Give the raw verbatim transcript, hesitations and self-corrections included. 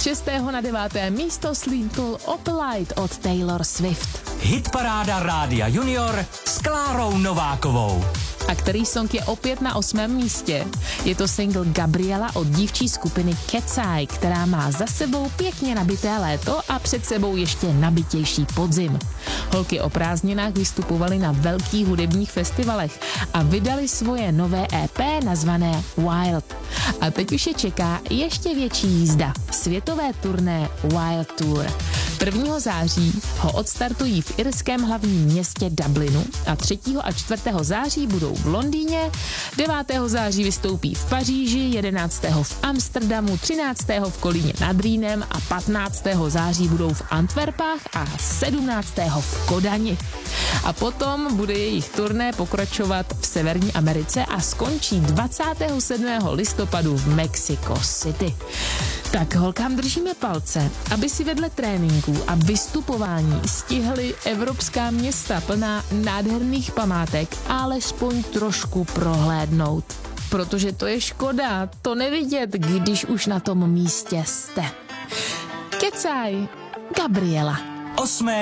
Z šestého na deváté místo slídl Opelite od Taylor Swift. Hitparáda Rádia Junior s Klárou Novákovou. A který song je opět na osmém místě? Je to single Gabriela od dívčí skupiny Kecaj, která má za sebou pěkně nabité léto a před sebou ještě nabitější podzim. Holky o prázdninách vystupovaly na velkých hudebních festivalech a vydali svoje nové E P nazvané Wild. A teď už je čeká ještě větší jízda. Světové turné Wild Tour. prvního září ho odstartují v irském hlavním městě Dublinu a třetího a čtvrtého září budou v Londýně, devátého září vystoupí v Paříži, jedenáctého v Amsterdamu, třináctého v Kolíně nad Rýnem a patnáctého září budou v Antwerpách a sedmnáctého v Kodani. A potom bude jejich turné pokračovat v Severní Americe a skončí dvacátého sedmého listopadu v Mexico City. Tak holkám držíme palce, aby si vedle tréninků a vystupování stihly evropská města plná nádherných památek alespoň trošku prohlédnout. Protože to je škoda, to nevidět, když už na tom místě jste. Kecaj, Gabriela. Osmé